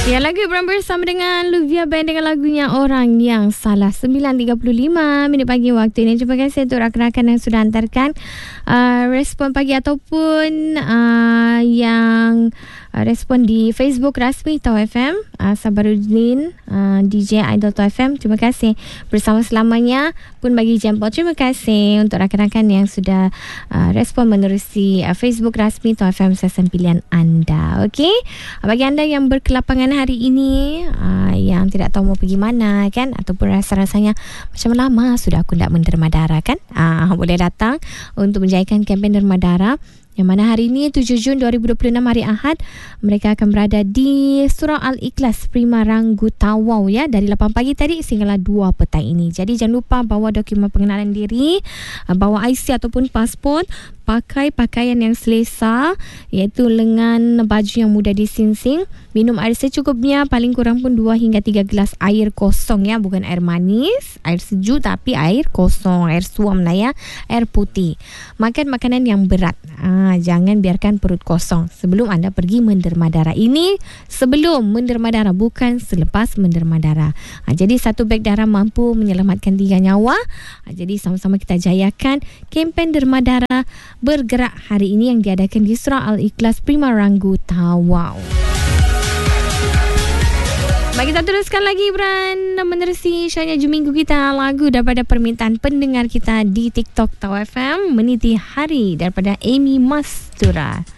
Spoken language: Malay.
Ya, lagu Ibrahim bersama dengan Luvia Band dengan lagunya Orang Yang Salah. 9.35 minit pagi waktu ini. Terima kasih untuk rakan-rakan yang sudah hantarkan respon pagi ataupun yang respon di Facebook rasmi Tau FM, Sabaruddin, DJ Idol Tau FM. Terima kasih bersama selamanya pun bagi jempol. Terima kasih untuk rakan-rakan yang sudah respon menerusi Facebook rasmi Tau FM, stesen pilihan anda. Okey, bagi anda yang berkelapangan hari ini, yang tidak tahu mau pergi mana kan, ataupun rasa-rasanya macam lama sudah aku tak menderma darah kan, boleh datang untuk menjayakan kempen derma darah, yang mana hari ini 7 Jun 2026 hari Ahad, mereka akan berada di Surau Al-Ikhlas Prima Ranggu Tawau ya, dari 8 pagi tadi sehinggalah 2 petang ini. Jadi jangan lupa bawa dokumen pengenalan diri, bawa IC ataupun pasport, pakai pakaian yang selesa iaitu lengan baju yang mudah disingsing, minum air secukupnya, paling kurang pun 2 hingga 3 gelas air kosong ya, bukan air manis, air sejuk, tapi air kosong, air suam lah ya, air putih. Makan makanan yang berat, jangan biarkan perut kosong sebelum anda pergi menderma darah. Ini sebelum menderma darah, bukan selepas menderma darah. Jadi satu beg darah mampu menyelamatkan 3 nyawa. Jadi sama-sama kita jayakan kempen derma darah bergerak hari ini yang diadakan di Surau Al-Ikhlas Prima Ranggu Tawau. Baik, kita teruskan lagi Ibran menerusi Syahnya Juminggu kita, lagu daripada permintaan pendengar kita di TikTok Tau FM, Meniti Hari daripada Amy Mastura.